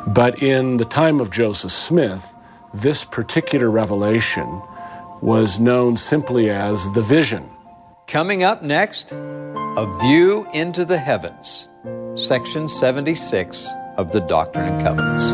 But in the time of Joseph Smith, this particular revelation was known simply as the vision. Coming up next, A View into the Heavens, Section 76 of the Doctrine and Covenants.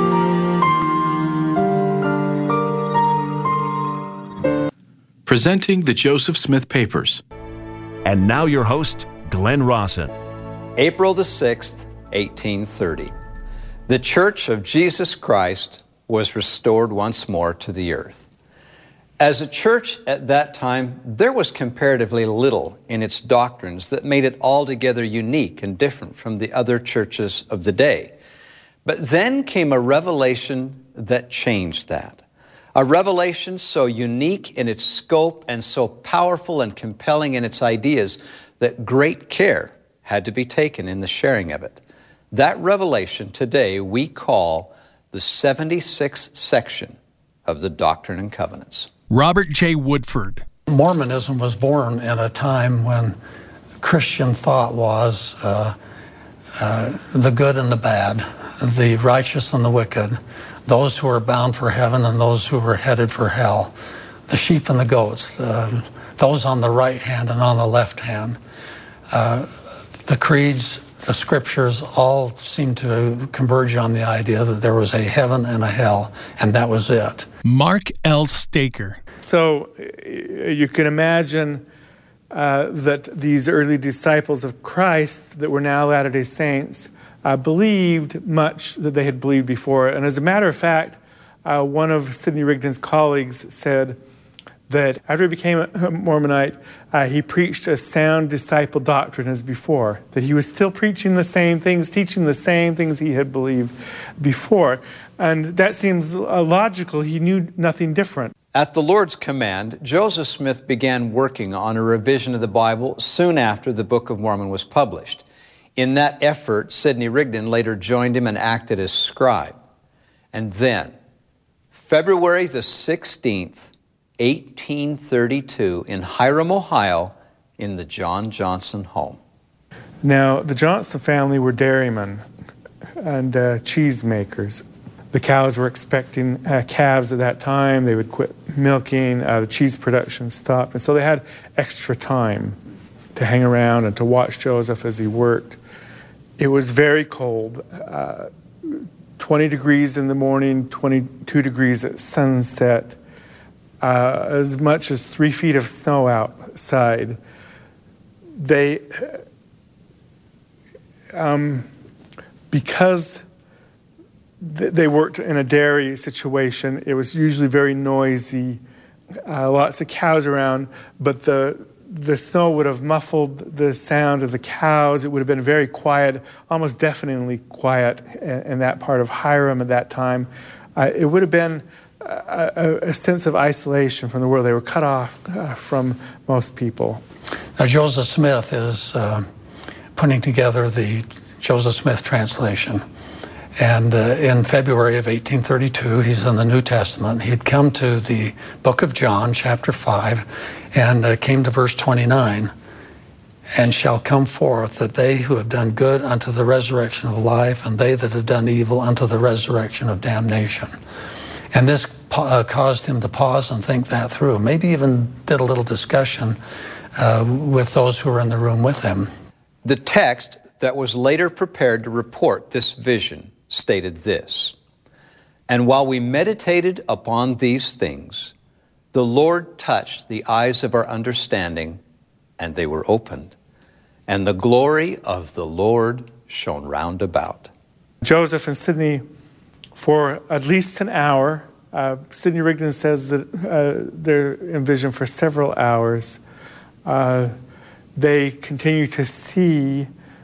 Presenting the Joseph Smith Papers. And now your host, Glenn Rawson. April the 6th, 1830. The Church of Jesus Christ was restored once more to the earth. As a church at that time, there was comparatively little in its doctrines that made it altogether unique and different from the other churches of the day. But then came a revelation that changed that. A revelation so unique in its scope and so powerful and compelling in its ideas that great care had to be taken in the sharing of it. That revelation today we call the 76th section of the Doctrine and Covenants. Robert J. Woodford. Mormonism was born in a time when Christian thought was the good and the bad, the righteous and the wicked, those who were bound for heaven and those who were headed for hell, the sheep and the goats, those on the right hand and on the left hand. The creeds, the scriptures all seem to converge on the idea that there was a heaven and a hell, and that was it. Mark L. Staker. So you can imagine that these early disciples of Christ that were now Latter-day Saints believed much that they had believed before. And as a matter of fact, one of Sidney Rigdon's colleagues said that after he became a Mormonite, he preached a sound disciple doctrine as before, that he was still preaching the same things, teaching the same things he had believed before. And that seems logical. He knew nothing different. At the Lord's command, Joseph Smith began working on a revision of the Bible soon after the Book of Mormon was published. In that effort, Sidney Rigdon later joined him and acted as scribe. And then, February the 16th, 1832, in Hiram, Ohio, in the John Johnson home. Now, the Johnson family were dairymen and cheesemakers. The cows were expecting calves at that time. They would quit milking, the cheese production stopped. And so they had extra time to hang around and to watch Joseph as he worked. It was very cold, 20 degrees in the morning, 22 degrees at sunset, as much as 3 feet of snow outside. Because they worked in a dairy situation, it was usually very noisy, lots of cows around, but the snow would have muffled the sound of the cows. It would have been very quiet, almost deafeningly quiet in that part of Hiram at that time. It would have been a sense of isolation from the world. They were cut off from most people. Now, Joseph Smith is putting together the Joseph Smith translation. And in February of 1832, he's in the New Testament. He'd come to the book of John, chapter 5, and came to verse 29, and shall come forth that they who have done good unto the resurrection of life, and they that have done evil unto the resurrection of damnation. And this caused him to pause and think that through. Maybe even did a little discussion with those who were in the room with him. The text that was later prepared to report this vision stated this: "And while we meditated upon these things, the Lord touched the eyes of our understanding, and they were opened, and the glory of the Lord shone round about." Joseph and Sidney, for at least an hour, Sidney Rigdon says that they're envisioned for several hours. They continue to see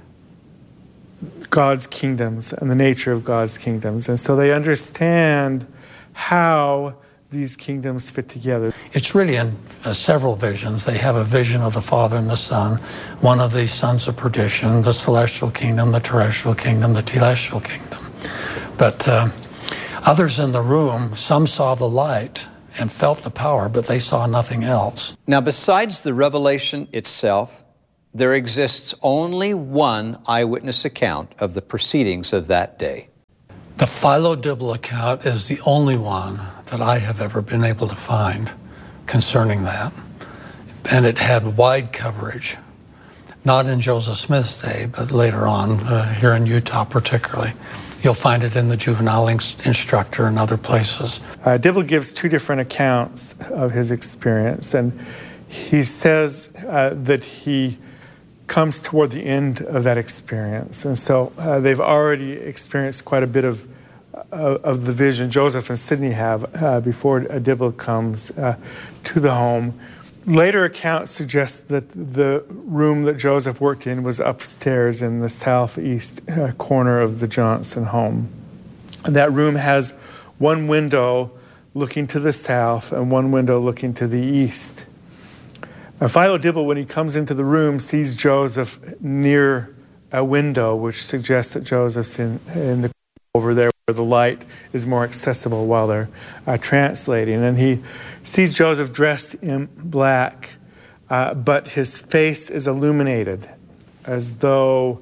God's kingdoms and the nature of God's kingdoms. And so they understand how these kingdoms fit together. It's really in several visions. They have a vision of the Father and the Son, one of the sons of perdition, the celestial kingdom, the terrestrial kingdom, the telestial kingdom. But others in the room, some saw the light and felt the power, but they saw nothing else. Now, besides the revelation itself, there exists only one eyewitness account of the proceedings of that day. The Philo-Dibble account is the only one that I have ever been able to find concerning that. And it had wide coverage, not in Joseph Smith's day, but later on, here in Utah particularly. You'll find it in the Juvenile Instructor and other places. Dibble gives two different accounts of his experience, and he says that he comes toward the end of that experience. And so they've already experienced quite a bit of the vision Joseph and Sidney have before Dibble comes to the home. Later accounts suggest that the room that Joseph worked in was upstairs in the southeast corner of the Johnson home. And that room has one window looking to the south and one window looking to the east. Philo-Dibble, when he comes into the room, sees Joseph near a window, which suggests that Joseph's in the over there where the light is more accessible while they're translating. And he sees Joseph dressed in black, but his face is illuminated as though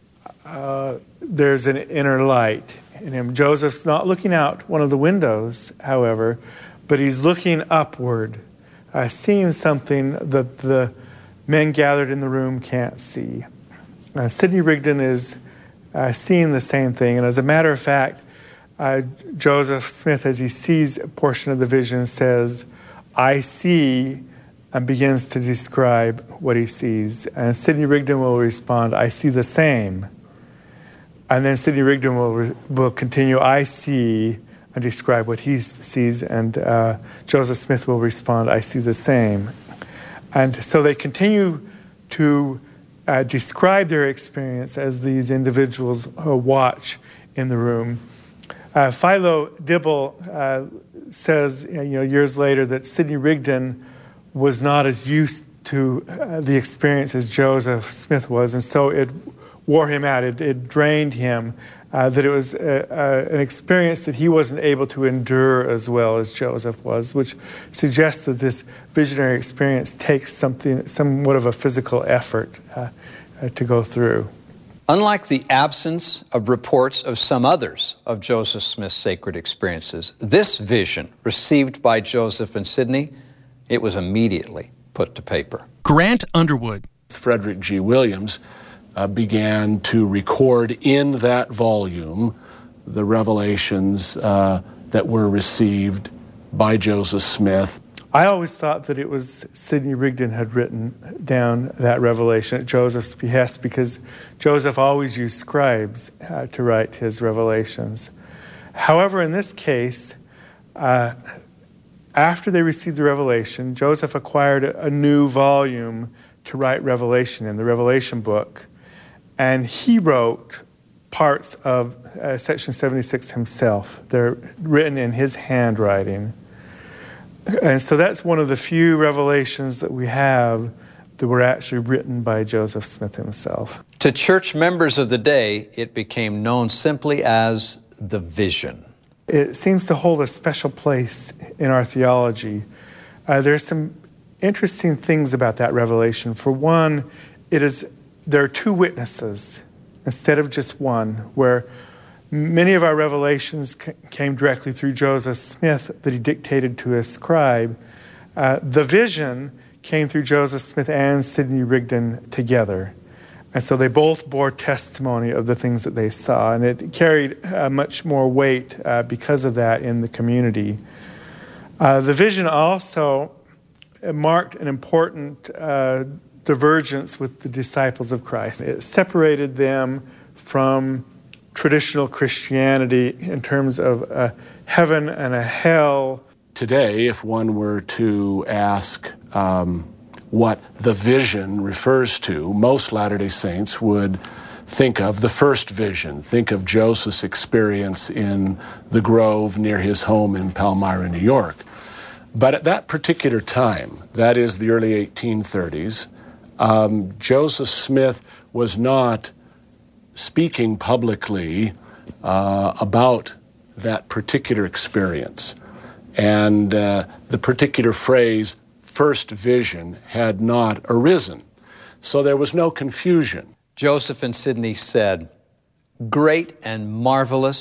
there's an inner light in him. Joseph's not looking out one of the windows, however, but he's looking upward, seeing something that the men gathered in the room can't see. Sidney Rigdon is seeing the same thing, and as a matter of fact, Joseph Smith, as he sees a portion of the vision, says, "I see," and begins to describe what he sees. And Sidney Rigdon will respond, "I see the same." And then Sidney Rigdon will continue, "I see," and describe what he sees. And Joseph Smith will respond, "I see the same." And so they continue to describe their experience as these individuals watch in the room. Philo-Dibble says, years later, that Sidney Rigdon was not as used to the experience as Joseph Smith was, and so it wore him out. It drained him. That it was an experience that he wasn't able to endure as well as Joseph was, which suggests that this visionary experience takes somewhat of a physical effort to go through. Unlike the absence of reports of some others of Joseph Smith's sacred experiences, this vision received by Joseph and Sidney, it was immediately put to paper. Grant Underwood. Frederick G. Williams began to record in that volume the revelations that were received by Joseph Smith. I always thought that it was Sidney Rigdon had written down that revelation at Joseph's behest, because Joseph always used scribes to write his revelations. However, in this case, after they received the revelation, Joseph acquired a new volume to write Revelation in, the Revelation book. And he wrote parts of Section 76 himself. They're written in his handwriting. And so that's one of the few revelations that we have that were actually written by Joseph Smith himself. To church members of the day, it became known simply as the vision. It seems to hold a special place in our theology. There's some interesting things about that revelation. For one, there are two witnesses instead of just one, where many of our revelations came directly through Joseph Smith that he dictated to a scribe. The vision came through Joseph Smith and Sidney Rigdon together. And so they both bore testimony of the things that they saw, and it carried much more weight because of that in the community. The vision also marked an important divergence with the disciples of Christ. It separated them from traditional Christianity in terms of a heaven and a hell. Today, if one were to ask what the vision refers to, most Latter-day Saints would think of the first vision, think of Joseph's experience in the grove near his home in Palmyra, New York. But at that particular time, that is the early 1830s, Joseph Smith was not speaking publicly about that particular experience. And the particular phrase, first vision, had not arisen. So there was no confusion. Joseph and Sidney said, "Great and marvelous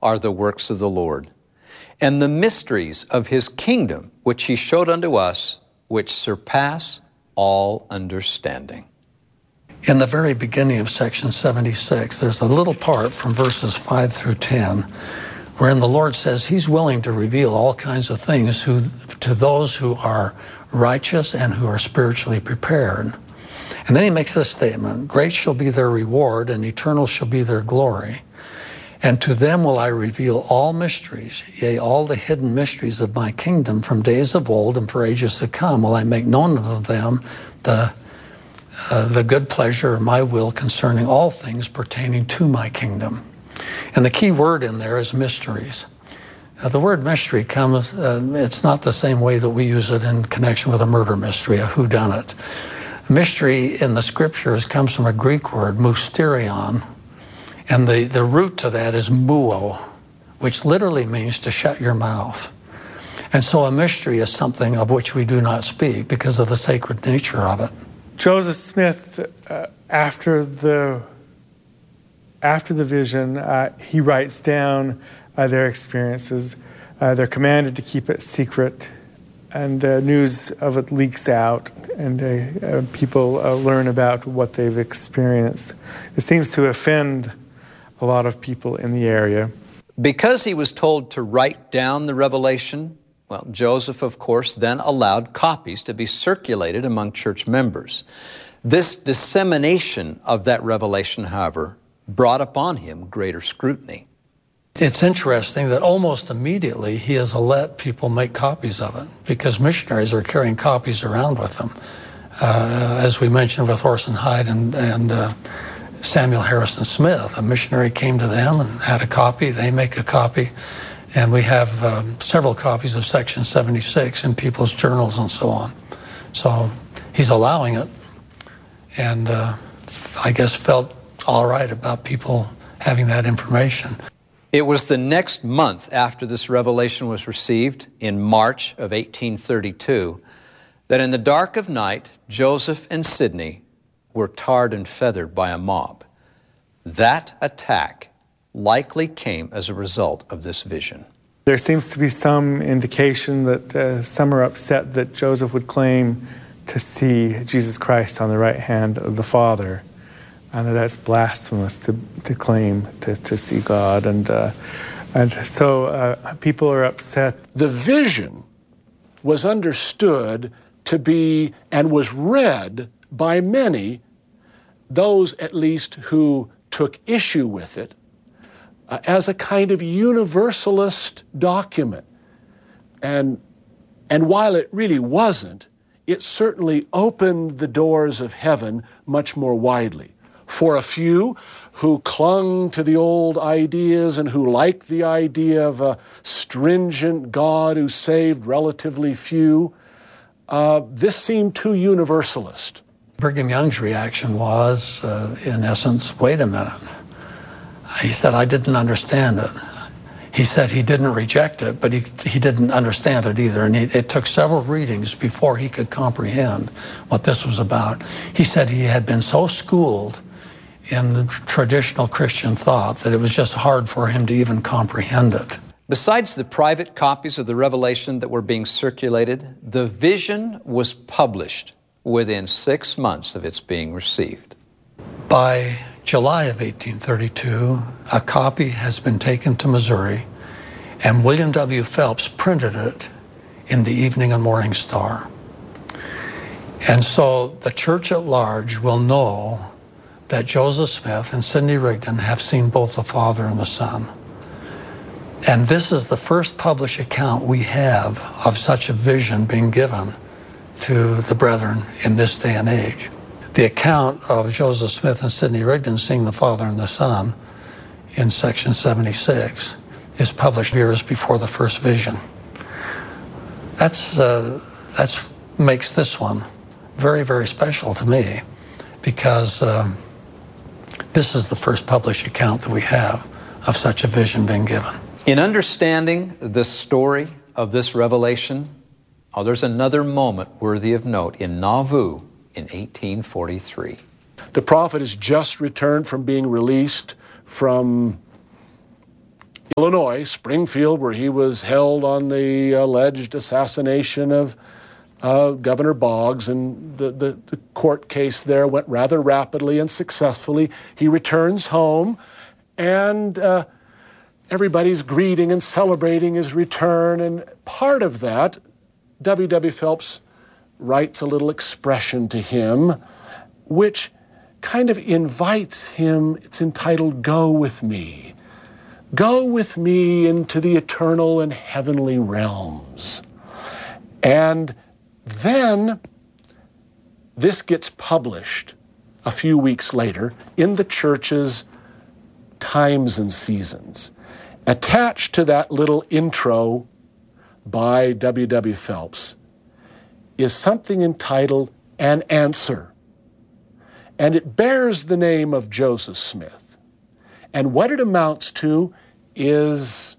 are the works of the Lord, and the mysteries of his kingdom, which he showed unto us, which surpass all understanding. In the very beginning of section 76, there's a little part from verses 5 through 10, wherein the Lord says he's willing to reveal all kinds of things to those who are righteous and who are spiritually prepared. And then he makes this statement, great shall be their reward, and eternal shall be their glory. And to them will I reveal all mysteries, yea, all the hidden mysteries of my kingdom from days of old and for ages to come will I make known unto them the good pleasure of my will concerning all things pertaining to my kingdom. And the key word in there is mysteries. The word mystery comes, it's not the same way that we use it in connection with a murder mystery, a whodunit. Mystery in the scriptures comes from a Greek word, mysterion, and the root to that is muo, which literally means to shut your mouth. And so a mystery is something of which we do not speak because of the sacred nature of it. Joseph Smith, after the vision, he writes down their experiences. They're commanded to keep it secret, and news of it leaks out, and people learn about what they've experienced. It seems to offend a lot of people in the area. Because he was told to write down the revelation, well, Joseph, of course, then allowed copies to be circulated among church members. This dissemination of that revelation, however, brought upon him greater scrutiny. It's interesting that almost immediately he has let people make copies of it because missionaries are carrying copies around with them. As we mentioned with Orson Hyde and Samuel Harrison Smith, a missionary came to them and had a copy. They make a copy. And we have several copies of Section 76 in people's journals and so on. So he's allowing it, and I guess felt all right about people having that information. It was the next month after this revelation was received, in March of 1832, that in the dark of night, Joseph and Sidney were tarred and feathered by a mob. That attack likely came as a result of this vision. There seems to be some indication that some are upset that Joseph would claim to see Jesus Christ on the right hand of the Father, and that's blasphemous to claim to see God, and so people are upset. The vision was understood to be, and was read by many, those at least who took issue with it, as a kind of universalist document. And while it really wasn't, it certainly opened the doors of heaven much more widely. For a few who clung to the old ideas and who liked the idea of a stringent God who saved relatively few, this seemed too universalist. Brigham Young's reaction was, in essence, wait a minute. He said, I didn't understand it. He said he didn't reject it, but he didn't understand it either. And it took several readings before he could comprehend what this was about. He said he had been so schooled in the traditional Christian thought that it was just hard for him to even comprehend it. Besides the private copies of the revelation that were being circulated, the vision was published within 6 months of its being received. By July of 1832, a copy has been taken to Missouri, and William W. Phelps printed it in the Evening and Morning Star. And so the church at large will know that Joseph Smith and Sidney Rigdon have seen both the Father and the Son. And this is the first published account we have of such a vision being given to the brethren in this day and age. The account of Joseph Smith and Sidney Rigdon seeing the Father and the Son in section 76 is published years before the first vision. That's makes this one very, very special to me, because this is the first published account that we have of such a vision being given. In understanding the story of this revelation, there's another moment worthy of note in Nauvoo in 1843. The prophet has just returned from being released from Illinois, Springfield, where he was held on the alleged assassination of Governor Boggs, and the court case there went rather rapidly and successfully. He returns home, and everybody's greeting and celebrating his return, and part of that, W.W. Phelps writes a little expression to him, which kind of invites him. It's entitled, "Go with me. Go with me into the eternal and heavenly realms." And then this gets published a few weeks later in the church's Times and Seasons. Attached to that little intro by W.W. Phelps is something entitled An Answer. And it bears the name of Joseph Smith. And what it amounts to is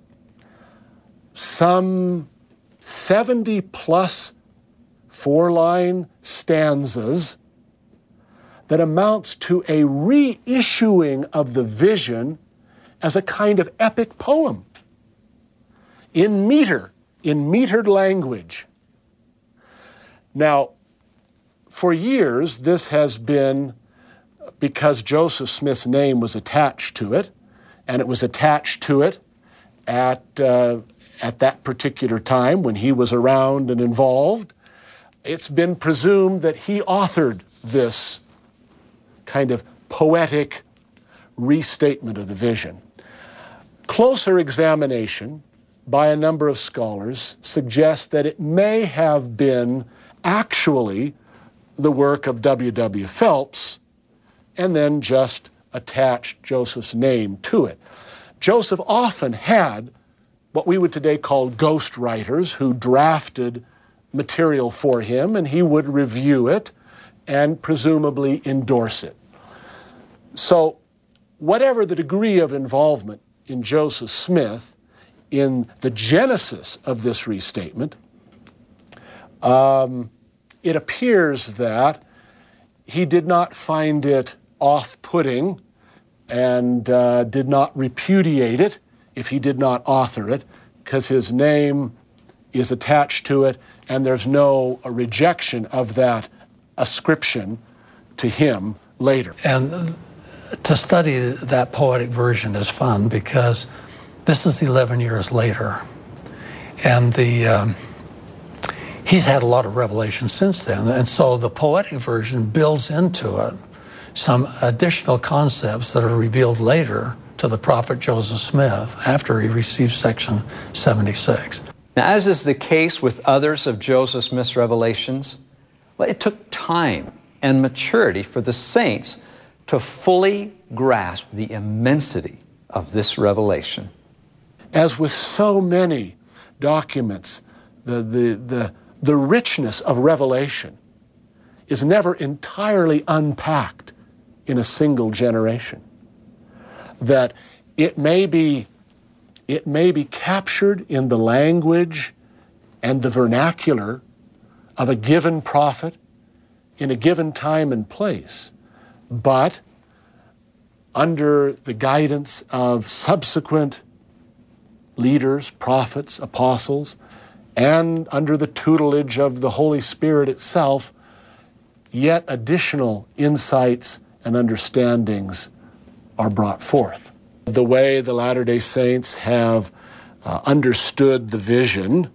some 70 plus 4-line stanzas that amounts to a reissuing of the vision as a kind of epic poem in metered language. Now, for years, this has been because Joseph Smith's name was attached to it, and it was attached to it at that particular time when he was around and involved. It's been presumed that he authored this kind of poetic restatement of the vision. Closer examination by a number of scholars suggests that it may have been actually the work of W.W. Phelps and then just attached Joseph's name to it. Joseph often had what we would today call ghost writers who drafted material for him, and he would review it and presumably endorse it. So whatever the degree of involvement in Joseph Smith in the genesis of this restatement, it appears that he did not find it off-putting and did not repudiate it if he did not author it, because his name is attached to it and there's no rejection of that ascription to him later. And to study that poetic version is fun because this is 11 years later. And he's had a lot of revelation since then. And so the poetic version builds into it some additional concepts that are revealed later to the prophet Joseph Smith after he received section 76. Now, as is the case with others of Joseph Smith's revelations, well, it took time and maturity for the saints to fully grasp the immensity of this revelation. As with so many documents, the richness of revelation is never entirely unpacked in a single generation. That it may be captured in the language and the vernacular of a given prophet in a given time and place, but under the guidance of subsequent leaders, prophets, apostles, and under the tutelage of the Holy Spirit itself, yet additional insights and understandings are brought forth. The way the Latter-day Saints have understood the vision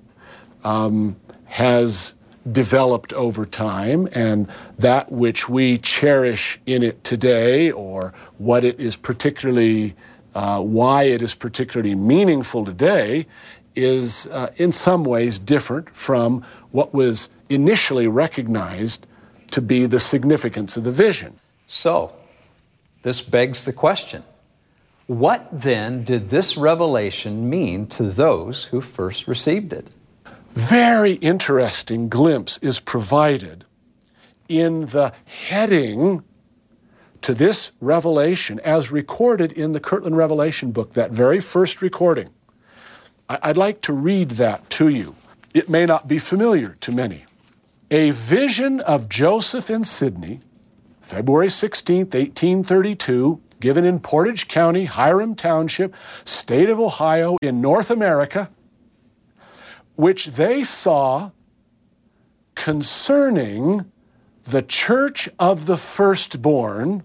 has developed over time, and that which we cherish in it today, or what it is particularly, why it is particularly meaningful today, is in some ways different from what was initially recognized to be the significance of the vision. So, this begs the question, what then did this revelation mean to those who first received it? Very interesting glimpse is provided in the heading to this revelation as recorded in the Kirtland Revelation book, that very first recording. I'd like to read that to you. It may not be familiar to many. A vision of Joseph and Sidney, February 16th, 1832, given in Portage County, Hiram Township, state of Ohio, in North America, which they saw concerning the church of the firstborn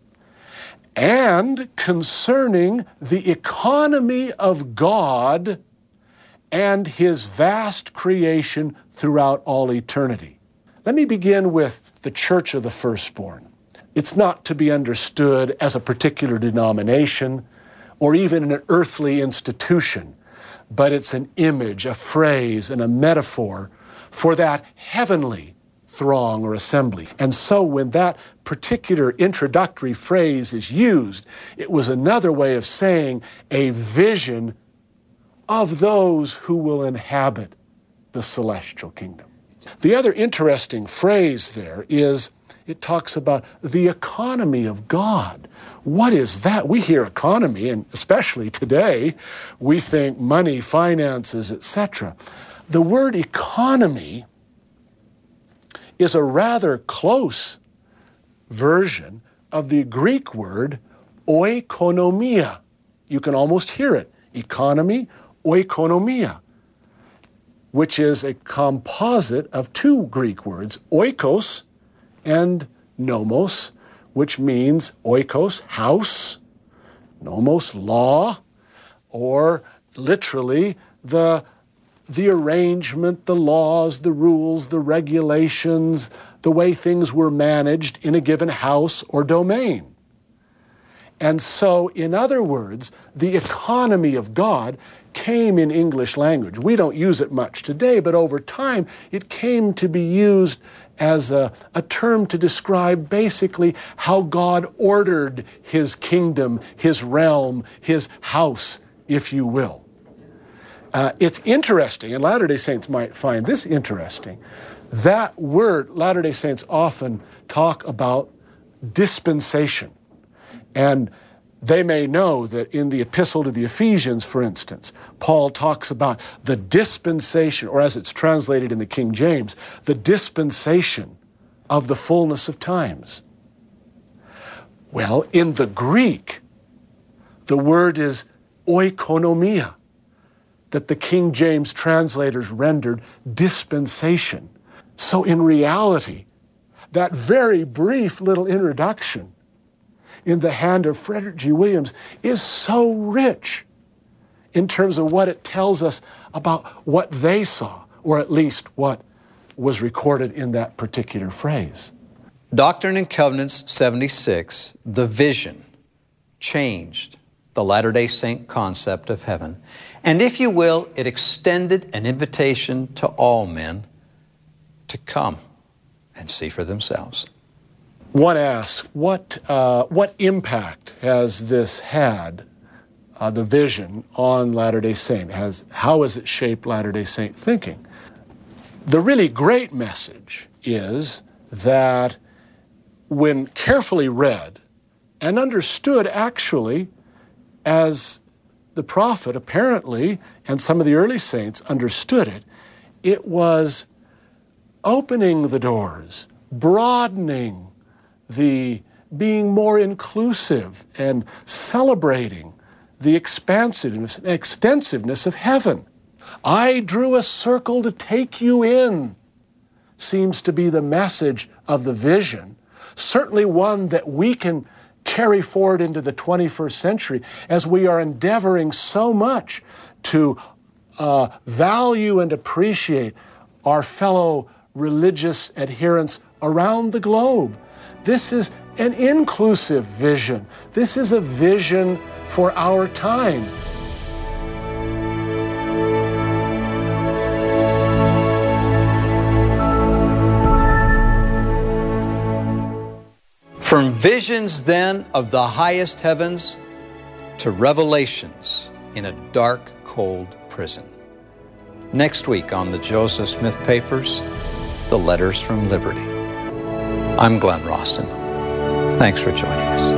and concerning the economy of God and his vast creation throughout all eternity. Let me begin with the church of the firstborn. It's not to be understood as a particular denomination or even an earthly institution, but it's an image, a phrase, and a metaphor for that heavenly throng or assembly. And so when that particular introductory phrase is used, it was another way of saying a vision of those who will inhabit the celestial kingdom. The other interesting phrase there is it talks about the economy of God. What is that? We hear economy, and especially today, we think money, finances, etc. The word economy is a rather close version of the Greek word oikonomia. You can almost hear it. Economy, oikonomia, which is a composite of two Greek words, oikos and nomos, which means oikos, house, nomos, law, or literally the arrangement, the laws, the rules, the regulations, the way things were managed in a given house or domain. And so, in other words, the economy of God came in English language. We don't use it much today, but over time it came to be used as a term to describe basically how God ordered his kingdom, his realm, his house, if you will. It's interesting, and Latter-day Saints might find this interesting. That word, Latter-day Saints often talk about dispensation. And they may know that in the Epistle to the Ephesians, for instance, Paul talks about the dispensation, or as it's translated in the King James, the dispensation of the fullness of times. Well, in the Greek, the word is oikonomia, that the King James translators rendered dispensation. So in reality, that very brief little introduction in the hand of Frederick G. Williams is so rich in terms of what it tells us about what they saw, or at least what was recorded in that particular phrase. Doctrine and Covenants 76, the vision, changed the Latter-day Saint concept of heaven. And if you will, it extended an invitation to all men to come and see for themselves. One asks, what impact has this had, the vision, on Latter-day Saint? How has it shaped Latter-day Saint thinking? The really great message is that when carefully read and understood actually as the prophet apparently, and some of the early saints understood it, it was opening the doors, broadening being more inclusive and celebrating the expansiveness and extensiveness of heaven. I drew a circle to take you in, seems to be the message of the vision, certainly one that we can carry forward into the 21st century as we are endeavoring so much to value and appreciate our fellow religious adherents around the globe. This is an inclusive vision. This is a vision for our time. From visions then of the highest heavens to revelations in a dark, cold prison. Next week on the Joseph Smith Papers, the Letters from Liberty. I'm Glenn Rawson. Thanks for joining us.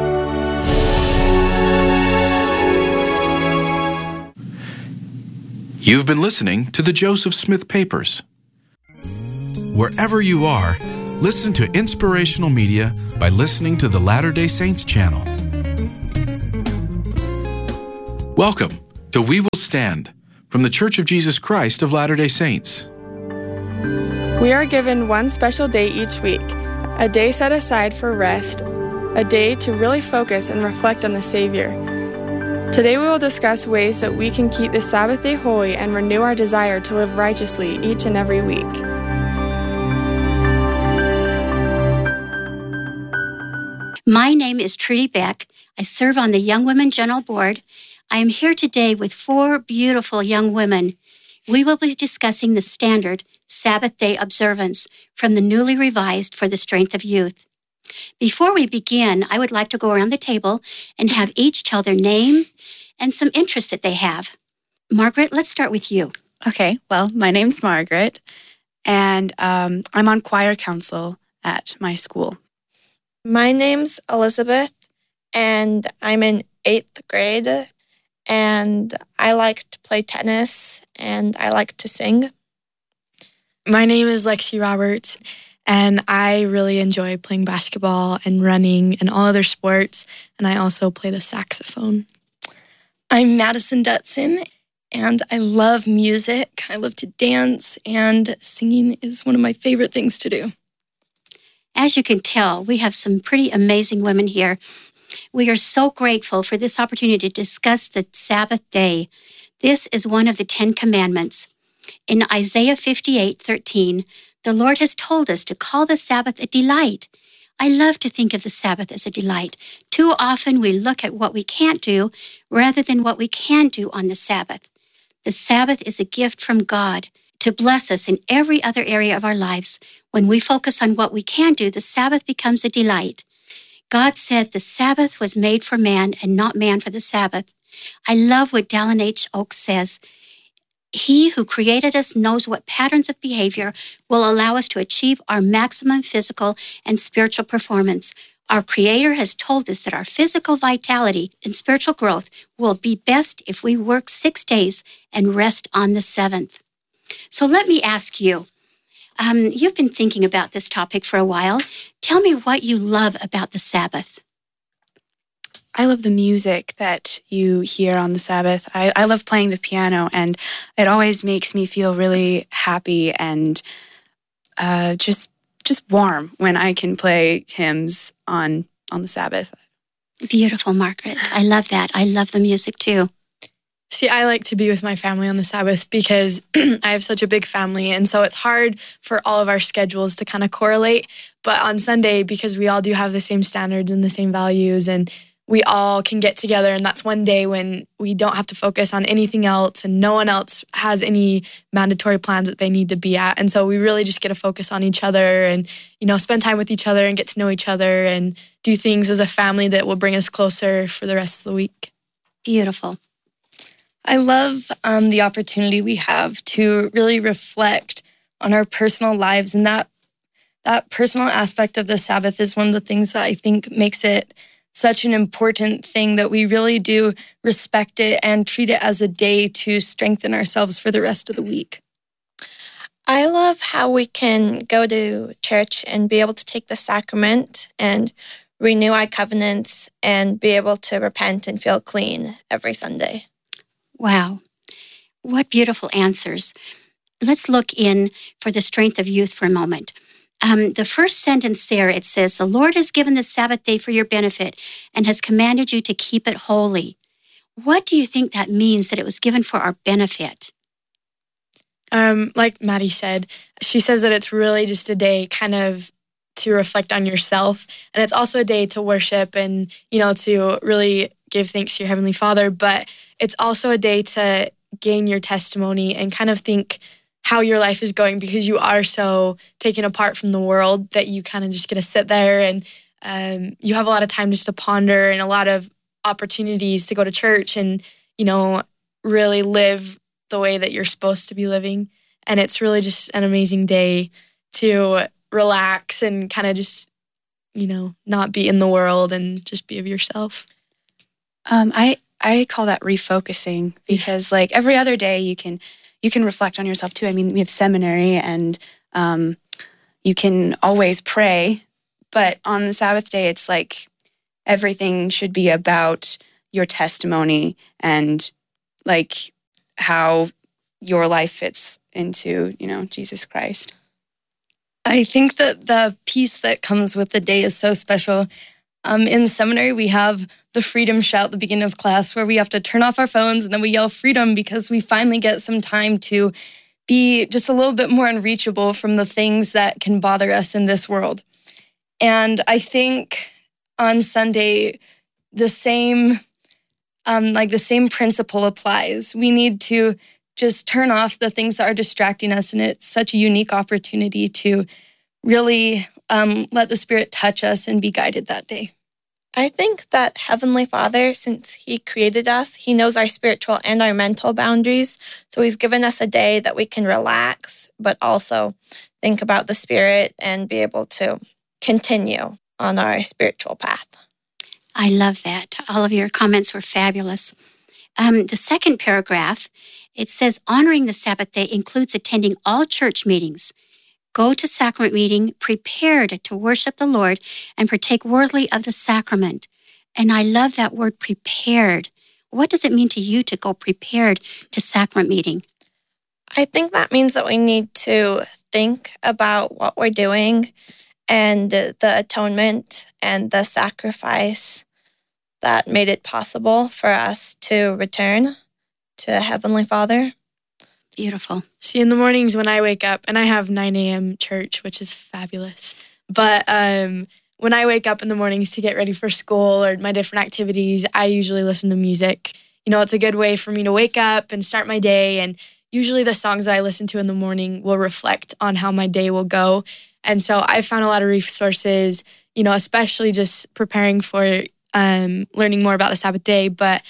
You've been listening to the Joseph Smith Papers. Wherever you are, listen to inspirational media by listening to the Latter-day Saints channel. Welcome to We Will Stand from the Church of Jesus Christ of Latter-day Saints. We are given one special day each week, a day set aside for rest, a day to really focus and reflect on the Savior. Today we will discuss ways that we can keep the Sabbath day holy and renew our desire to live righteously each and every week. My name is Trudy Beck. I serve on the Young Women General Board. I am here today with 4 beautiful young women. We will be discussing the standard Sabbath day observance from the newly revised For the Strength of Youth. Before we begin, I would like to go around the table and have each tell their name and some interests that they have. Margaret, let's start with you. Okay, well, my name's Margaret, and I'm on choir council at my school. My name's Elizabeth, and I'm in 8th grade, and I like to play tennis, and I like to sing. My name is Lexi Roberts, and I really enjoy playing basketball and running and all other sports, and I also play the saxophone. I'm Madison Dutson, and I love music. I love to dance, and singing is one of my favorite things to do. As you can tell, we have some pretty amazing women here. We are so grateful for this opportunity to discuss the Sabbath day. This is one of the 10 Commandments. In Isaiah 58:13, the Lord has told us to call the Sabbath a delight. I love to think of the Sabbath as a delight. Too often we look at what we can't do rather than what we can do on the Sabbath. The Sabbath is a gift from God to bless us in every other area of our lives. When we focus on what we can do, the Sabbath becomes a delight. God said the Sabbath was made for man and not man for the Sabbath. I love what Dallin H. Oaks says. He who created us knows what patterns of behavior will allow us to achieve our maximum physical and spiritual performance. Our Creator has told us that our physical vitality and spiritual growth will be best if we work 6 days and rest on the 7th. So let me ask you, you've been thinking about this topic for a while. Tell me what you love about the Sabbath. I love the music that you hear on the Sabbath. I love playing the piano, and it always makes me feel really happy and just warm when I can play hymns on the Sabbath. Beautiful, Margaret. I love that. I love the music too. See, I like to be with my family on the Sabbath because I have such a big family, and so it's hard for all of our schedules to kind of correlate. But on Sunday, because we all do have the same standards and the same values, and we all can get together, and that's one day when we don't have to focus on anything else, and no one else has any mandatory plans that they need to be at. And so we really just get to focus on each other and, spend time with each other and get to know each other and do things as a family that will bring us closer for the rest of the week. Beautiful. I love the opportunity we have to really reflect on our personal lives, and that personal aspect of the Sabbath is one of the things that I think makes it such an important thing, that we really do respect it and treat it as a day to strengthen ourselves for the rest of the week. I love how we can go to church and be able to take the sacrament and renew our covenants and be able to repent and feel clean every Sunday. Wow. What beautiful answers. Let's look in For the Strength of Youth for a moment. The first sentence there, it says, the Lord has given the Sabbath day for your benefit and has commanded you to keep it holy. What do you think that means, that it was given for our benefit? Like Maddie said, she says that it's really just a day kind of to reflect on yourself. And it's also a day to worship and, to really give thanks to your Heavenly Father. But it's also a day to gain your testimony and kind of think how your life is going, because you are so taken apart from the world that you kind of just get to sit there and you have a lot of time just to ponder and a lot of opportunities to go to church and, really live the way that you're supposed to be living. And it's really just an amazing day to relax and kind of just, not be in the world and just be of yourself. I call that refocusing, because like every other day you can reflect on yourself too. I mean, we have seminary and you can always pray, but on the Sabbath day, it's like everything should be about your testimony and like how your life fits into, Jesus Christ. I think that the peace that comes with the day is so special. In seminary, we have the freedom shout at the beginning of class where we have to turn off our phones and then we yell freedom because we finally get some time to be just a little bit more unreachable from the things that can bother us in this world. And I think on Sunday, the same principle applies. We need to just turn off the things that are distracting us, and it's such a unique opportunity to really let the Spirit touch us and be guided that day. I think that Heavenly Father, since He created us, He knows our spiritual and our mental boundaries. So He's given us a day that we can relax, but also think about the Spirit and be able to continue on our spiritual path. I love that. All of your comments were fabulous. The second paragraph, it says, honoring the Sabbath day includes attending all church meetings. Go to sacrament meeting prepared to worship the Lord and partake worthily of the sacrament. And I love that word prepared. What does it mean to you to go prepared to sacrament meeting? I think that means that we need to think about what we're doing and the atonement and the sacrifice that made it possible for us to return to Heavenly Father. Beautiful. See, in the mornings when I wake up, and I have 9 a.m. church, which is fabulous, but when I wake up in the mornings to get ready for school or my different activities, I usually listen to music. It's a good way for me to wake up and start my day, and usually the songs that I listen to in the morning will reflect on how my day will go. And so I found a lot of resources, especially just preparing for learning more about the Sabbath day, but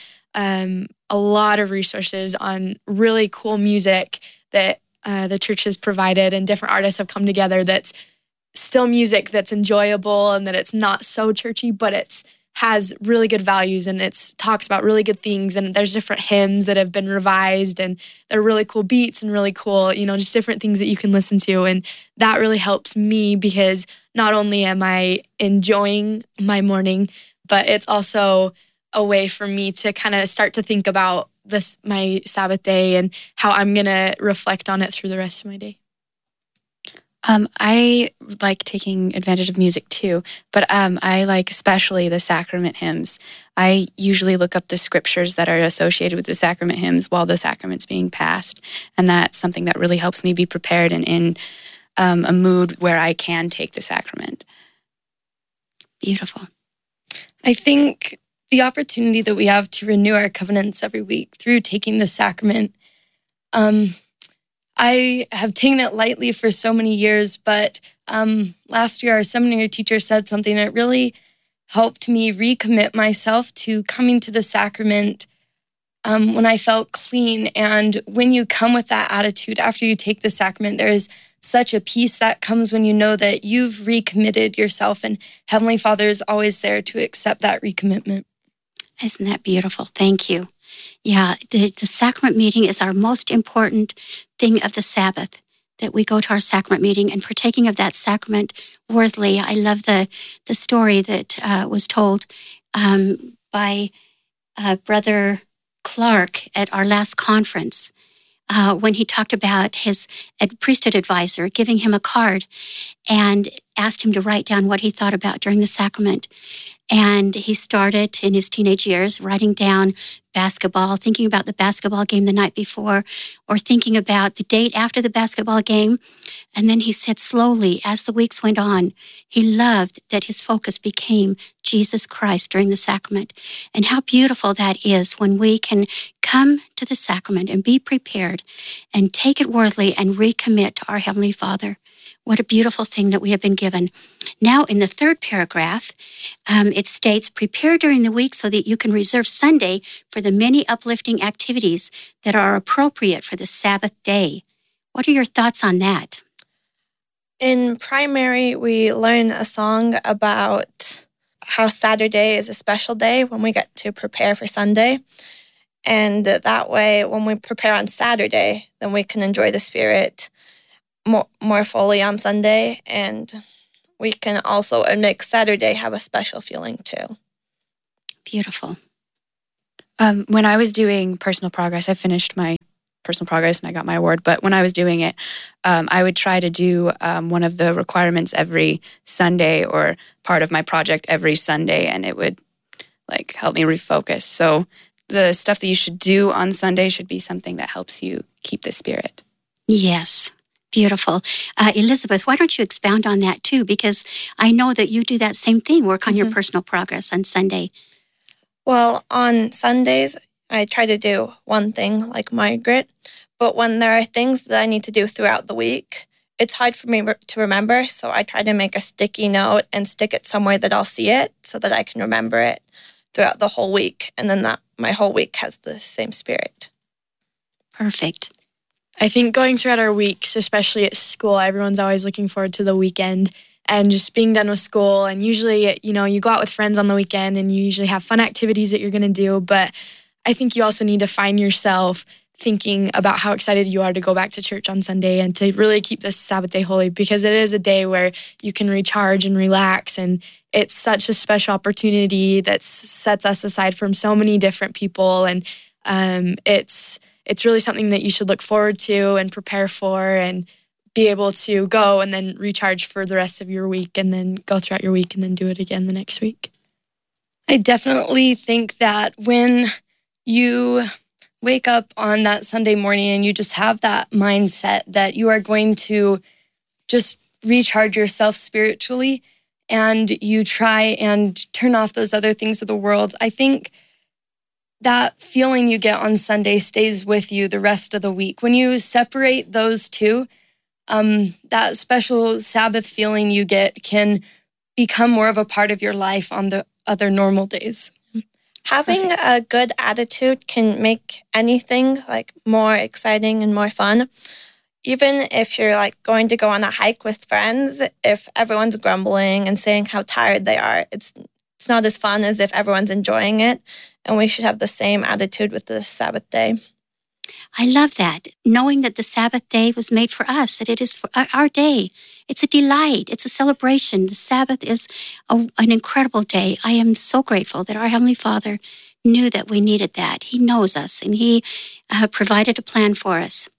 a lot of resources on really cool music that the church has provided, and different artists have come together that's still music that's enjoyable and that it's not so churchy, but it's has really good values and it talks about really good things, and there's different hymns that have been revised and they're really cool beats and really cool, just different things that you can listen to. And that really helps me because not only am I enjoying my morning, but it's also a way for me to kind of start to think about my Sabbath day and how I'm going to reflect on it through the rest of my day. I like taking advantage of music too, but I like especially the sacrament hymns. I usually look up the scriptures that are associated with the sacrament hymns while the sacrament's being passed, and that's something that really helps me be prepared and in a mood where I can take the sacrament. Beautiful. I think the opportunity that we have to renew our covenants every week through taking the sacrament, I have taken it lightly for so many years, but last year our seminary teacher said something that really helped me recommit myself to coming to the sacrament when I felt clean. And when you come with that attitude after you take the sacrament, there is such a peace that comes when you know that you've recommitted yourself, and Heavenly Father is always there to accept that recommitment. Isn't that beautiful? Thank you. Yeah, the sacrament meeting is our most important thing of the Sabbath, that we go to our sacrament meeting and partaking of that sacrament worthily. I love the story that was told by Brother Clark at our last conference when he talked about his priesthood advisor giving him a card and asked him to write down what he thought about during the sacrament. And he started in his teenage years writing down basketball, thinking about the basketball game the night before, or thinking about the date after the basketball game. And then he said slowly, as the weeks went on, he loved that his focus became Jesus Christ during the sacrament. And how beautiful that is when we can come to the sacrament and be prepared and take it worthily and recommit to our Heavenly Father. What a beautiful thing that we have been given. Now, in the third paragraph, it states, prepare during the week so that you can reserve Sunday for the many uplifting activities that are appropriate for the Sabbath day. What are your thoughts on that? In primary, we learn a song about how Saturday is a special day when we get to prepare for Sunday. And that way, when we prepare on Saturday, then we can enjoy the Spirit more fully on Sunday, and we can also make Saturday have a special feeling too. Beautiful. When I was doing personal progress, I finished my personal progress and I got my award. But when I was doing it, I would try to do one of the requirements every Sunday or part of my project every Sunday, and it would help me refocus. So the stuff that you should do on Sunday should be something that helps you keep the spirit. Yes. Beautiful. Elizabeth, why don't you expound on that too? Because I know that you do that same thing, work on your personal progress on Sunday. Well, on Sundays, I try to do one thing like Margaret, but when there are things that I need to do throughout the week, it's hard for me to remember, so I try to make a sticky note and stick it somewhere that I'll see it so that I can remember it throughout the whole week, and then that my whole week has the same spirit. Perfect. I think going throughout our weeks, especially at school, everyone's always looking forward to the weekend and just being done with school. And usually, you go out with friends on the weekend and you usually have fun activities that you're going to do. But I think you also need to find yourself thinking about how excited you are to go back to church on Sunday and to really keep this Sabbath day holy, because it is a day where you can recharge and relax. And it's such a special opportunity that sets us aside from so many different people. And it's really something that you should look forward to and prepare for and be able to go and then recharge for the rest of your week and then go throughout your week and then do it again the next week. I definitely think that when you wake up on that Sunday morning and you just have that mindset that you are going to just recharge yourself spiritually and you try and turn off those other things of the world, I think that feeling you get on Sunday stays with you the rest of the week. When you separate those two, that special Sabbath feeling you get can become more of a part of your life on the other normal days. Having a good attitude can make anything more exciting and more fun. Even if you're going to go on a hike with friends, if everyone's grumbling and saying how tired they are, it's not as fun as if everyone's enjoying it. And we should have the same attitude with the Sabbath day. I love that. Knowing that the Sabbath day was made for us, that it is for our day. It's a delight. It's a celebration. The Sabbath is an incredible day. I am so grateful that our Heavenly Father knew that we needed that. He knows us, and He provided a plan for us.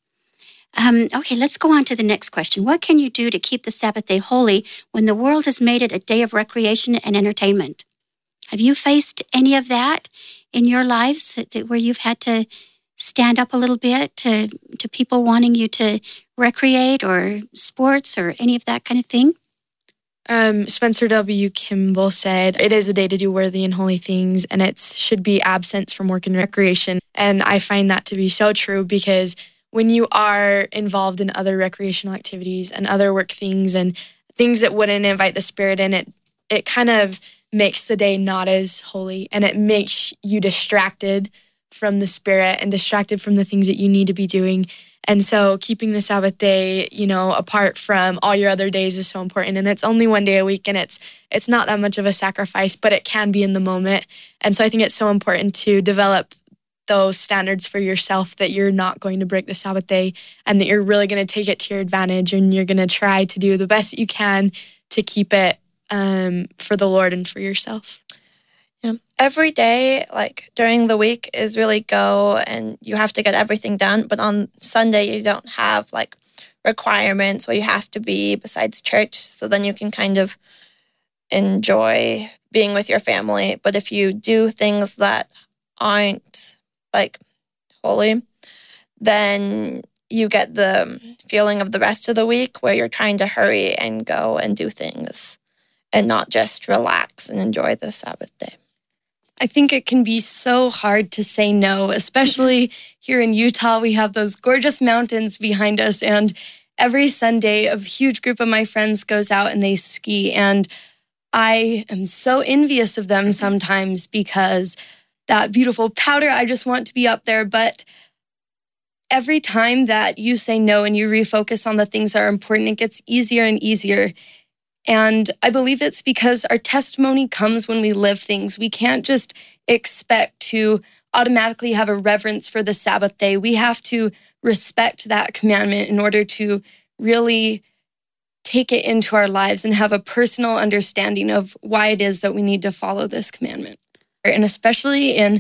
Okay, let's go on to the next question. What can you do to keep the Sabbath day holy when the world has made it a day of recreation and entertainment? Have you faced any of that in your lives where you've had to stand up a little bit to people wanting you to recreate or sports or any of that kind of thing? Spencer W. Kimball said, "It is a day to do worthy and holy things, and it should be absence from work and recreation." And I find that to be so true, because when you are involved in other recreational activities and other work things and things that wouldn't invite the Spirit in, it kind of makes the day not as holy, and it makes you distracted from the Spirit and distracted from the things that you need to be doing. And so keeping the Sabbath day, apart from all your other days is so important. And it's only one day a week, and it's not that much of a sacrifice, but it can be in the moment. And so I think it's so important to develop those standards for yourself, that you're not going to break the Sabbath day and that you're really going to take it to your advantage, and you're going to try to do the best that you can to keep it for the Lord and for yourself. Yeah. Every day, during the week, is really go, and you have to get everything done. But on Sunday, you don't have requirements where you have to be besides church. So then you can kind of enjoy being with your family. But if you do things that aren't holy, then you get the feeling of the rest of the week where you're trying to hurry and go and do things and not just relax and enjoy the Sabbath day. I think it can be so hard to say no, especially here in Utah. We have those gorgeous mountains behind us, and every Sunday a huge group of my friends goes out and they ski, and I am so envious of them sometimes because that beautiful powder, I just want to be up there. But every time that you say no and you refocus on the things that are important, it gets easier and easier. And I believe it's because our testimony comes when we live things. We can't just expect to automatically have a reverence for the Sabbath day. We have to respect that commandment in order to really take it into our lives and have a personal understanding of why it is that we need to follow this commandment. And especially in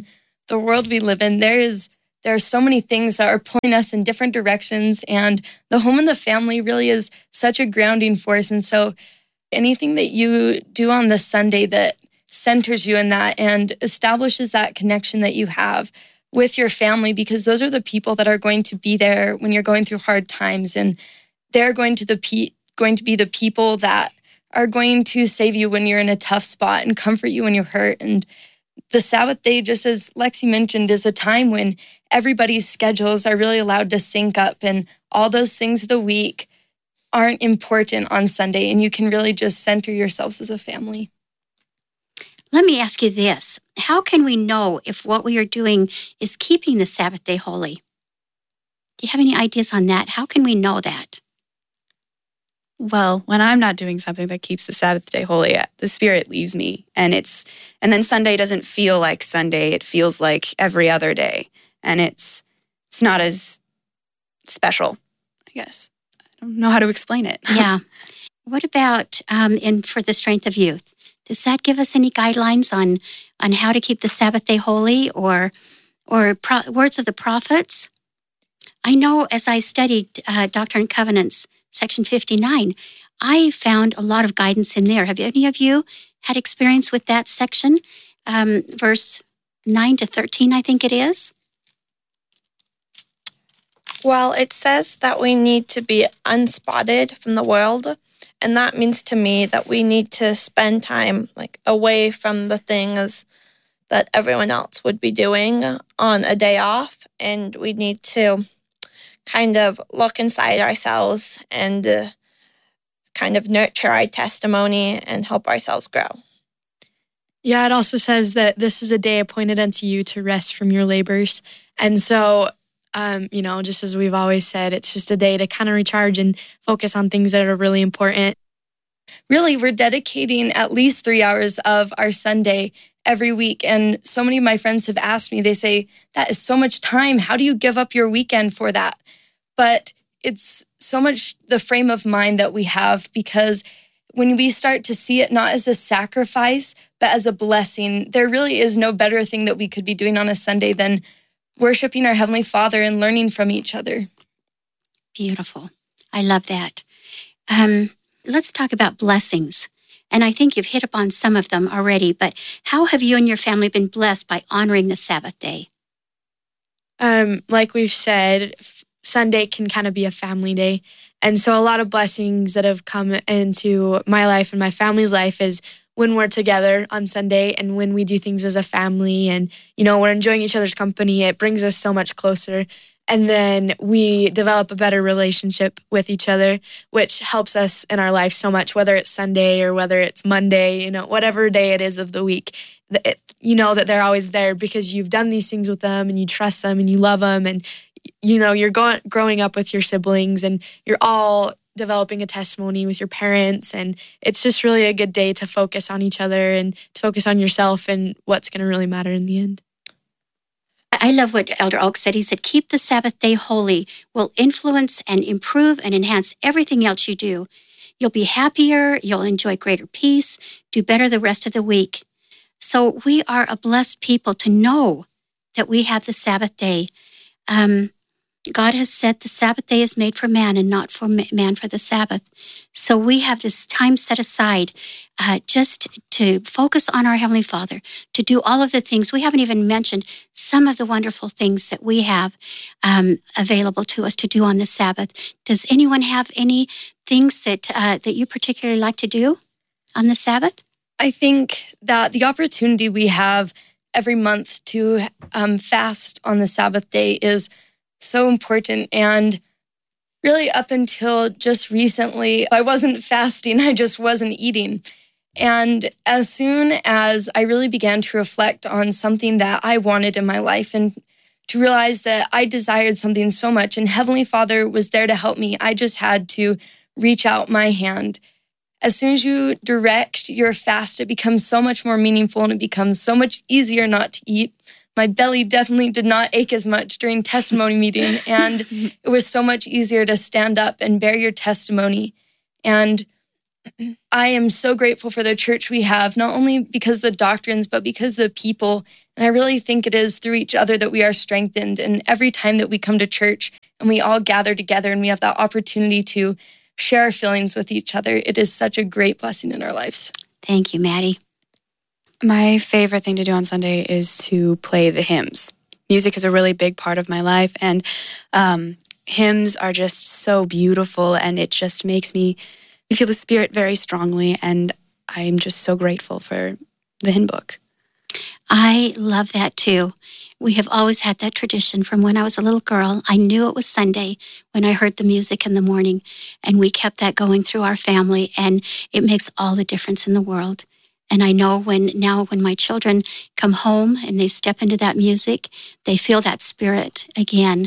the world we live in, there are so many things that are pulling us in different directions, and the home and the family really is such a grounding force. And so anything that you do on the Sunday that centers you in that and establishes that connection that you have with your family, because those are the people that are going to be there when you're going through hard times, and they're going to be the people that are going to save you when you're in a tough spot and comfort you when you're hurt. And the Sabbath day, just as Lexi mentioned, is a time when everybody's schedules are really allowed to sync up, and all those things of the week aren't important on Sunday, and you can really just center yourselves as a family. Let me ask you this. How can we know if what we are doing is keeping the Sabbath day holy? Do you have any ideas on that? How can we know that? Well, when I'm not doing something that keeps the Sabbath day holy, the Spirit leaves me. And then Sunday doesn't feel like Sunday. It feels like every other day. And it's not as special, I guess. I don't know how to explain it. Yeah. What about for the Strength of Youth? Does that give us any guidelines on how to keep the Sabbath day holy, or words of the prophets? I know as I studied Doctrine and Covenants, Section 59, I found a lot of guidance in there. Have any of you had experience with that section? Verse 9 to 13, I think it is. Well, it says that we need to be unspotted from the world. And that means to me that we need to spend time away from the things that everyone else would be doing on a day off. And we need to kind of look inside ourselves and kind of nurture our testimony and help ourselves grow. Yeah, it also says that this is a day appointed unto you to rest from your labors. And so, just as we've always said, it's just a day to kind of recharge and focus on things that are really important. Really, we're dedicating at least 3 hours of our Sunday every week. And so many of my friends have asked me, they say, that is so much time. How do you give up your weekend for that? But it's so much the frame of mind that we have, because when we start to see it not as a sacrifice, but as a blessing, there really is no better thing that we could be doing on a Sunday than worshiping our Heavenly Father and learning from each other. Beautiful. I love that. Let's talk about blessings. And I think you've hit upon some of them already, but how have you and your family been blessed by honoring the Sabbath day? Like we've said, Sunday can kind of be a family day. And so a lot of blessings that have come into my life and my family's life is when we're together on Sunday and when we do things as a family and, we're enjoying each other's company, it brings us so much closer. And then we develop a better relationship with each other, which helps us in our life so much, whether it's Sunday or whether it's Monday, whatever day it is of the week. That they're always there because you've done these things with them and you trust them and you love them. And, you're growing up with your siblings and you're all developing a testimony with your parents. And it's just really a good day to focus on each other and to focus on yourself and what's going to really matter in the end. I love what Elder Oak said. He said, keep the Sabbath day holy will influence and improve and enhance everything else you do. You'll be happier, you'll enjoy greater peace, do better the rest of the week. So we are a blessed people to know that we have the Sabbath day. God has said the Sabbath day is made for man and not for man for the Sabbath. So we have this time set aside just to focus on our Heavenly Father, to do all of the things. We haven't even mentioned some of the wonderful things that we have available to us to do on the Sabbath. Does anyone have any things that you particularly like to do on the Sabbath? I think that the opportunity we have every month to fast on the Sabbath day is so important. And really up until just recently, I wasn't fasting, I just wasn't eating. And as soon as I really began to reflect on something that I wanted in my life and to realize that I desired something so much and Heavenly Father was there to help me, I just had to reach out my hand. As soon as you direct your fast, it becomes so much more meaningful and it becomes so much easier not to eat. My belly definitely did not ache as much during testimony meeting, and it was so much easier to stand up and bear your testimony. And I am so grateful for the church we have, not only because of the doctrines, but because of the people. And I really think it is through each other that we are strengthened. And every time that we come to church and we all gather together and we have that opportunity to share our feelings with each other, it is such a great blessing in our lives. Thank you, Maddie. My favorite thing to do on Sunday is to play the hymns. Music is a really big part of my life, and hymns are just so beautiful, and it just makes me feel the Spirit very strongly, and I'm just so grateful for the hymn book. I love that too. We have always had that tradition from when I was a little girl. I knew it was Sunday when I heard the music in the morning, and we kept that going through our family, and it makes all the difference in the world. And I know when my children come home and they step into that music, they feel that spirit again.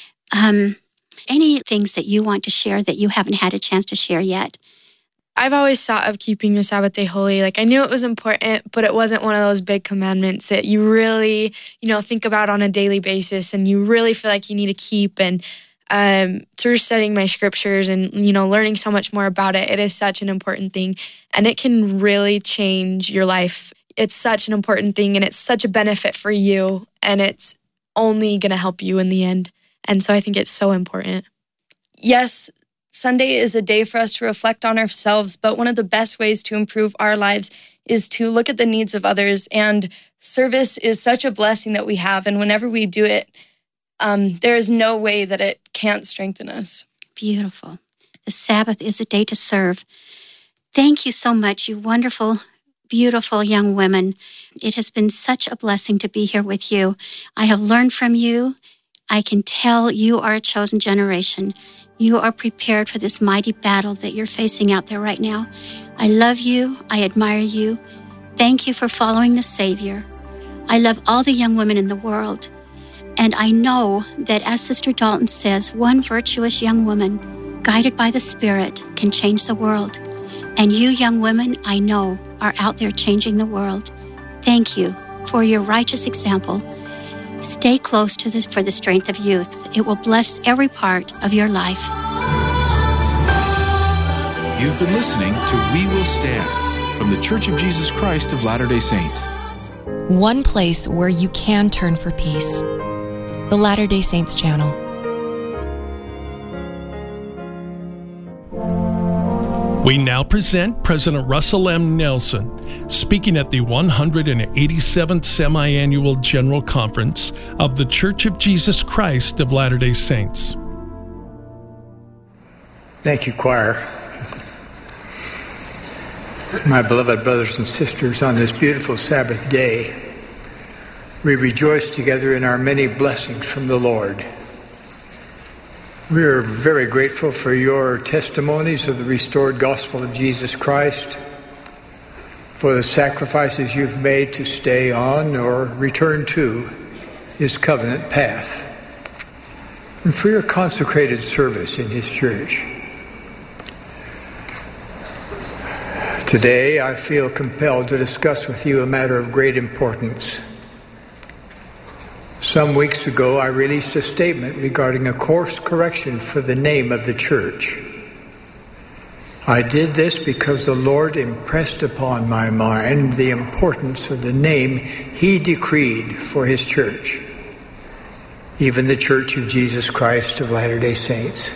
Any things that you want to share that you haven't had a chance to share yet? I've always thought of keeping the Sabbath day holy. Like, I knew it was important, but it wasn't one of those big commandments that you really, think about on a daily basis and you really feel like you need to keep. And through studying my scriptures and, learning so much more about it, it is such an important thing. And it can really change your life. It's such an important thing and it's such a benefit for you. And it's only going to help you in the end. And so I think it's so important. Yes, Sunday is a day for us to reflect on ourselves, but one of the best ways to improve our lives is to look at the needs of others. And service is such a blessing that we have. And whenever we do it, there is no way that it can't strengthen us. Beautiful. The Sabbath is a day to serve. Thank you so much, you wonderful, beautiful young women. It has been such a blessing to be here with you. I have learned from you. I can tell you are a chosen generation. You are prepared for this mighty battle that you're facing out there right now. I love you. I admire you. Thank you for following the Savior. I love all the young women in the world. And I know that, as Sister Dalton says, one virtuous young woman, guided by the Spirit, can change the world. And you young women, I know, are out there changing the world. Thank you for your righteous example. Stay close to this for the strength of youth. It will bless every part of your life. You've been listening to We Will Stand from the Church of Jesus Christ of Latter-day Saints. One place where you can turn for peace. The Latter-day Saints channel. We now present President Russell M. Nelson speaking at the 187th Semi-Annual General Conference of the Church of Jesus Christ of Latter-day Saints. Thank you, choir. My beloved brothers and sisters, on this beautiful Sabbath day, we rejoice together in our many blessings from the Lord. We are very grateful for your testimonies of the restored gospel of Jesus Christ, for the sacrifices you've made to stay on or return to his covenant path, and for your consecrated service in his church. Today, I feel compelled to discuss with you a matter of great importance. Some weeks ago, I released a statement regarding a course correction for the name of the church. I did this because the Lord impressed upon my mind the importance of the name he decreed for his church, even the Church of Jesus Christ of Latter-day Saints.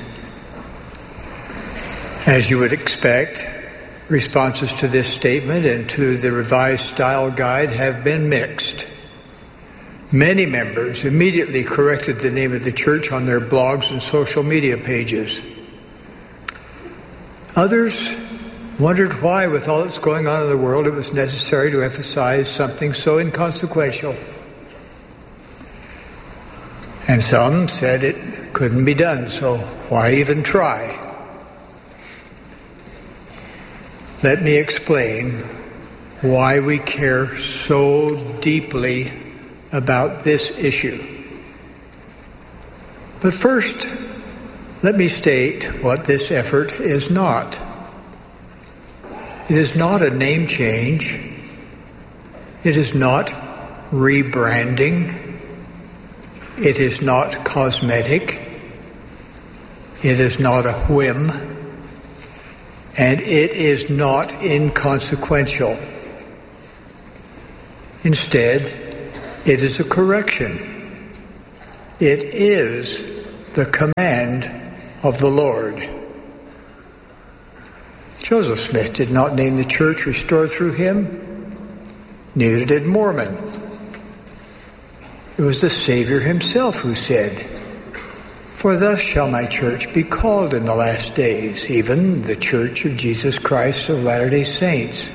As you would expect, responses to this statement and to the revised style guide have been mixed. Many members immediately corrected the name of the church on their blogs and social media pages. Others wondered why, with all that's going on in the world, it was necessary to emphasize something so inconsequential. And some said it couldn't be done, so why even try? Let me explain why we care so deeply about this issue. But first, let me state what this effort is not. It is not a name change. It is not rebranding. It is not cosmetic. It is not a whim. and it is not inconsequential. Instead, it is a correction. It is the command of the Lord. Joseph Smith did not name the church restored through him. Neither did Mormon. It was the Savior himself who said, "For thus shall my church be called in the last days, even the Church of Jesus Christ of Latter-day Saints."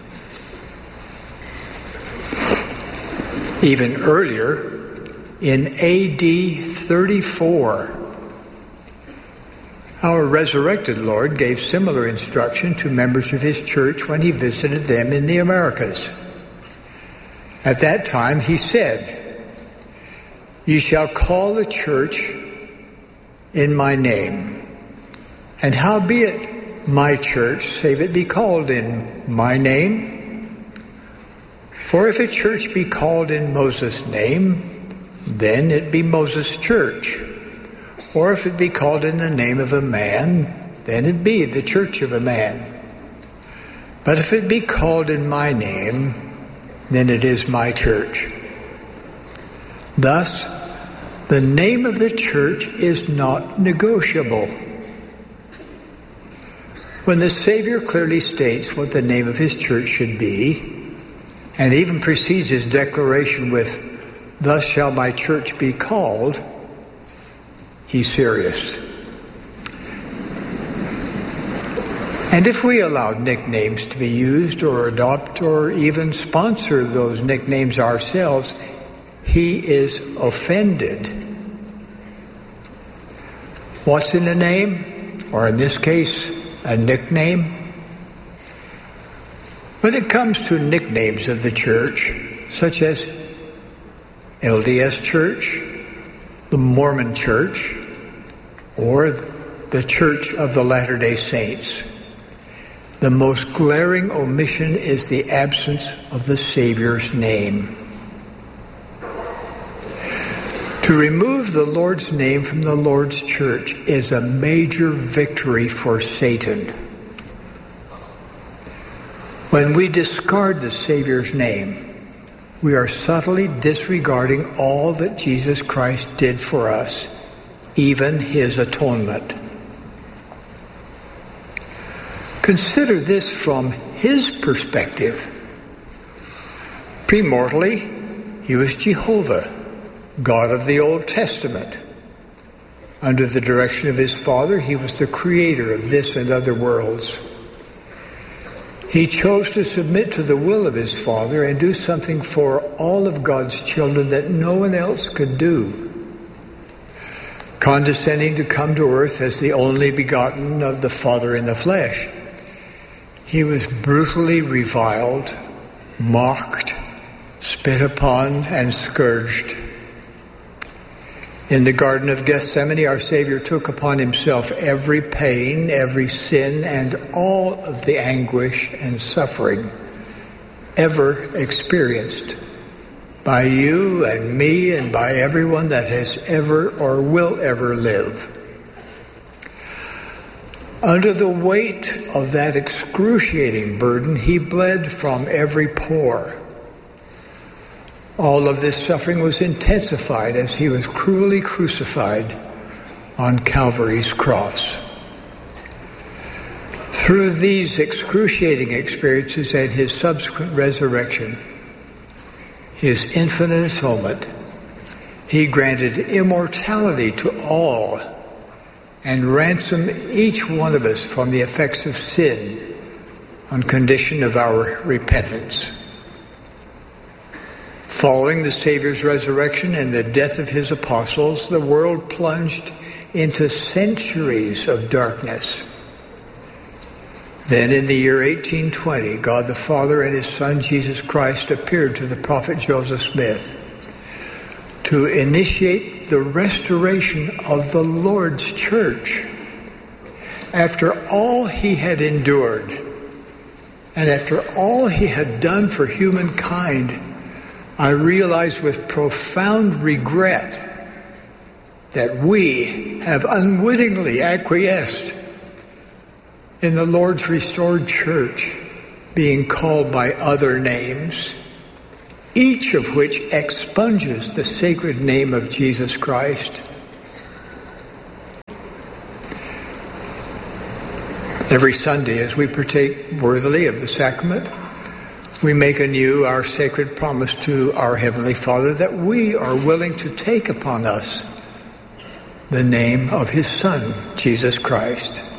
Even earlier, in AD 34, our resurrected Lord gave similar instruction to members of his church when he visited them in the Americas. At that time he said, "Ye shall call the church in my name, and howbeit my church, save it be called in my name? For if a church be called in Moses' name, then it be Moses' church. Or if it be called in the name of a man, then it be the church of a man. But if it be called in my name, then it is my church." Thus, the name of the church is not negotiable. When the Savior clearly states what the name of his church should be, and even precedes his declaration with, "Thus shall my church be called," he's serious. And if we allowed nicknames to be used or adopt or even sponsor those nicknames ourselves, he is offended. What's in a name? Or in this case, a nickname? When it comes to nicknames of the church, such as LDS Church, the Mormon Church, or the Church of the Latter-day Saints, the most glaring omission is the absence of the Savior's name. To remove the Lord's name from the Lord's church is a major victory for Satan. When we discard the Savior's name, we are subtly disregarding all that Jesus Christ did for us, even his atonement. Consider this from his perspective. Premortally, he was Jehovah, God of the Old Testament. Under the direction of his Father, he was the creator of this and other worlds. He chose to submit to the will of his Father and do something for all of God's children that no one else could do. Condescending to come to earth as the only begotten of the Father in the flesh, he was brutally reviled, mocked, spit upon, and scourged. In the Garden of Gethsemane, our Savior took upon himself every pain, every sin, and all of the anguish and suffering ever experienced by you and me and by everyone that has ever or will ever live. Under the weight of that excruciating burden, he bled from every pore. All of this suffering was intensified as he was cruelly crucified on Calvary's cross. Through these excruciating experiences and his subsequent resurrection, his infinite atonement, he granted immortality to all and ransomed each one of us from the effects of sin on condition of our repentance. Following the Savior's resurrection and the death of his apostles, the world plunged into centuries of darkness. Then in the year 1820, God the Father and his Son Jesus Christ appeared to the prophet Joseph Smith to initiate the restoration of the Lord's church. After all he had endured and after all he had done for humankind, I realize with profound regret that we have unwittingly acquiesced in the Lord's restored church being called by other names, each of which expunges the sacred name of Jesus Christ. Every Sunday, as we partake worthily of the sacrament, we make anew our sacred promise to our Heavenly Father that we are willing to take upon us the name of His Son, Jesus Christ.